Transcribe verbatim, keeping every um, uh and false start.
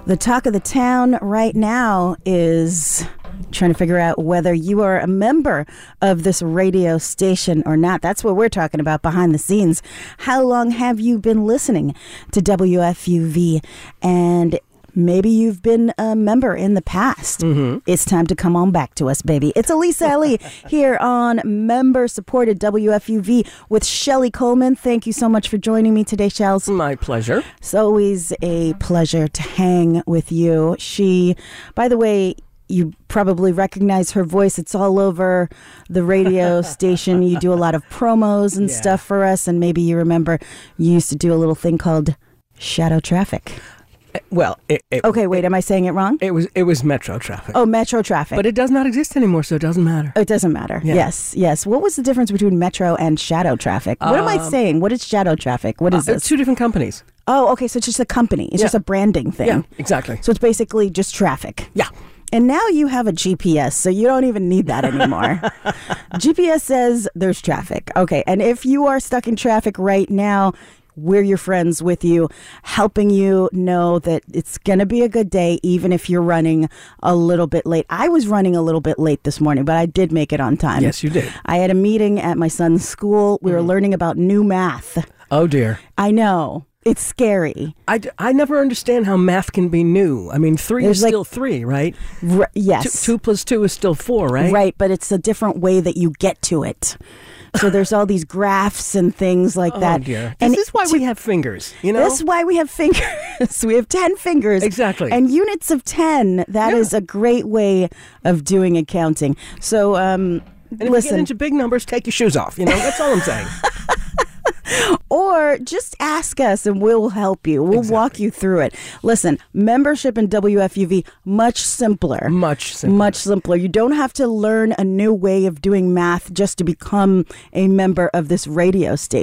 The talk of the town right now is trying to figure out whether you are a member of this radio station or not. That's what we're talking about behind the scenes. How long have you been listening to W F U V? And maybe you've been a member in the past. Mm-hmm. It's time to come on back to us, baby. It's Elise Ali here on member-supported W F U V with Shelly Coleman. Thank you so much for joining me today, Shells. My pleasure. It's always a pleasure to hang with you. She, by the way, you probably recognize her voice. It's all over the radio station. You do a lot of promos and yeah. stuff for us, and maybe you remember you used to do a little thing called Shadow Traffic. Well, it, it, okay, wait, it, am I saying it wrong? It was it was Metro Traffic. Oh, Metro Traffic. But it does not exist anymore, so it doesn't matter. Oh, it doesn't matter. Yeah. Yes, yes. What was the difference between Metro and Shadow Traffic? What um, am I saying? What is Shadow Traffic? What is uh, this? Two different companies. Oh, okay, so it's just a company. It's yeah. just a branding thing. Yeah, exactly. So it's basically just traffic. Yeah. And now you have a G P S, so you don't even need that anymore. G P S says there's traffic. Okay, and if you are stuck in traffic right now, we're your friends with you, helping you know that it's going to be a good day, even if you're running a little bit late. I was running a little bit late this morning, but I did make it on time. Yes, you did. I had a meeting at my son's school. We mm. were learning about new math. Oh, dear. I know. It's scary. I, d- I never understand how math can be new. I mean, three There's is like, still three, right? R- yes. Two, two plus two is still four, right? Right, but it's a different way that you get to it. So there's all these graphs and things like oh, that. Oh, dear. And this is why we have fingers, you know? This is why we have fingers. We have ten fingers. Exactly. And units of ten. That yeah. is a great way of doing accounting. So, um, and if listen. you get into big numbers, take your shoes off, you know? That's all I'm saying. Or just ask us and we'll help you. We'll exactly. walk you through it. Listen, membership in W F U V, much simpler. Much simpler. Much simpler. You don't have to learn a new way of doing math just to become a member of this radio station.